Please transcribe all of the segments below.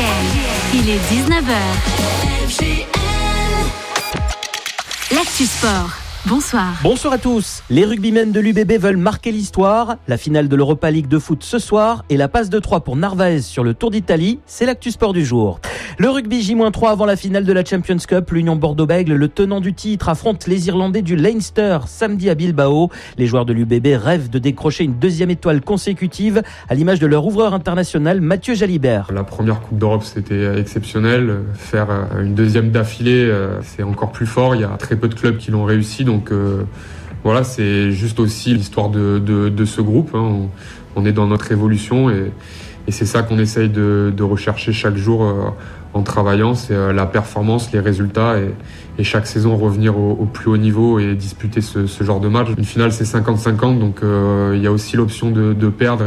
Il est 19h. L'Actu Sport. Bonsoir. Bonsoir à tous. Les rugbymen de l'UBB veulent marquer l'histoire. La finale de l'Europa League de foot ce soir et la passe de 3 pour Narvaez sur le Tour d'Italie, c'est l'Actu Sport du jour. Le rugby J-3 avant la finale de la Champions Cup, l'Union Bordeaux-Bègles, le tenant du titre, affronte les Irlandais du Leinster samedi à Bilbao. Les joueurs de l'UBB rêvent de décrocher une deuxième étoile consécutive à l'image de leur ouvreur international Mathieu Jalibert. La première Coupe d'Europe, c'était exceptionnel. Faire une deuxième d'affilée, c'est encore plus fort. Il y a très peu de clubs qui l'ont réussi. Donc voilà, c'est juste aussi l'histoire de ce groupe. On est dans notre évolution et c'est ça qu'on essaye de rechercher chaque jour en travaillant. C'est la performance, les résultats et chaque saison revenir au plus haut niveau et disputer ce genre de match. Une finale, c'est 50-50, donc il y a aussi l'option de perdre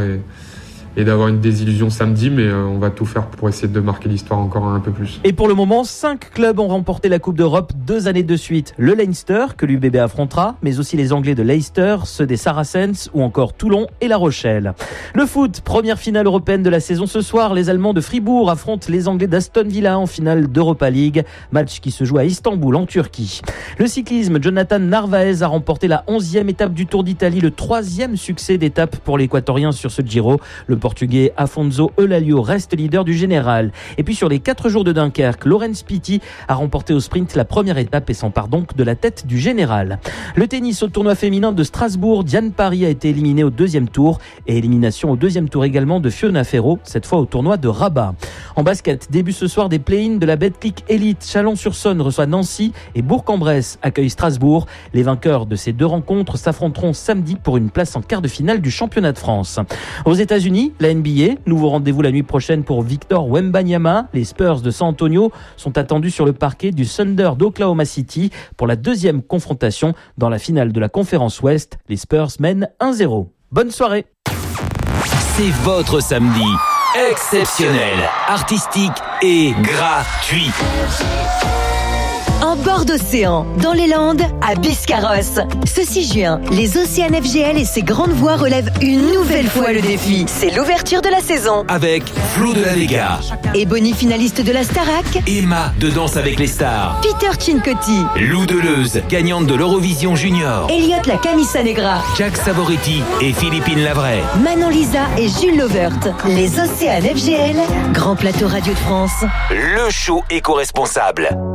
et d'avoir une désillusion samedi, mais on va tout faire pour essayer de marquer l'histoire encore un peu plus. Et pour le moment, 5 clubs ont remporté la Coupe d'Europe 2 années de suite. Le Leinster, que l'UBB affrontera, mais aussi les Anglais de Leicester, ceux des Saracens ou encore Toulon et La Rochelle. Le foot, première finale européenne de la saison ce soir. Les Allemands de Fribourg affrontent les Anglais d'Aston Villa en finale d'Europa League. Match qui se joue à Istanbul, en Turquie. Le cyclisme, Jonathan Narvaez a remporté la 11e étape du Tour d'Italie, le 3e succès d'étape pour l'Équatorien sur ce Giro. Le Portugais Afonso Eulalio reste leader du général. Et puis sur les 4 jours de Dunkerque, Laurens Pitty a remporté au sprint la première étape et s'empare donc de la tête du général. Le tennis au tournoi féminin de Strasbourg, Diane Paris a été éliminée au 2e tour et élimination au 2e tour également de Fiona Ferro, cette fois au tournoi de Rabat. En basket, début ce soir des play-ins de la Betclic Elite. Chalon-sur-Saône reçoit Nancy et Bourg-en-Bresse accueille Strasbourg. Les vainqueurs de ces 2 rencontres s'affronteront samedi pour une place en quart de finale du championnat de France. Aux États-Unis, la NBA, nouveau rendez-vous la nuit prochaine pour Victor Wembanyama. Les Spurs de San Antonio sont attendus sur le parquet du Thunder d'Oklahoma City pour la 2e confrontation dans la finale de la conférence Ouest. Les Spurs mènent 1-0. Bonne soirée. C'est votre samedi exceptionnel, artistique et gratuit. En bord d'océan, dans les Landes, à Biscarrosse. Ce 6 juin, les Océanes FGL et ses grandes voix relèvent une nouvelle fois le défi. C'est l'ouverture de la saison. Avec Flo de la Vega, Ebony, finaliste de la Starac. Emma de Danse avec les stars, Peter Cincotti. Lou Deleuze, gagnante de l'Eurovision Junior, Elliot la Camisa Negra. Jack Savoretti et Philippine Lavray, Manon Lisa et Jules Lovert. Les Océanes FGL, grand plateau Radio de France. le show éco-responsable.